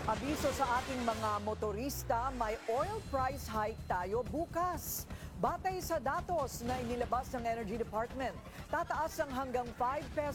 Abiso sa ating mga motorista, may oil price hike tayo bukas. Batay sa datos na inilabas ng Energy Department, tataas ang hanggang 5 pesos